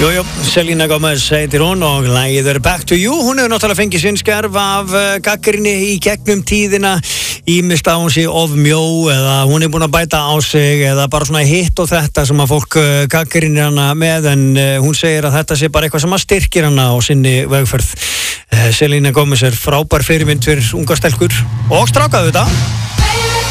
Jú, Selena Gomez heitir hún og lagið Back to You. Hún hefur náttúrulega fengið sinn skerf af gagnrýni í gegnum tíðina, ýmist að hún sé of mjó eða hún búin að bæta á sig eða bara svona hitt og þetta sem að fólk gagnrýnir hana með, en hún segir að þetta sé bara eitthvað sem að styrkir hana á sinni vegferð. Selena Gomez frábær fyrirmynd fyrir ungar stelkur og strákaðu þetta.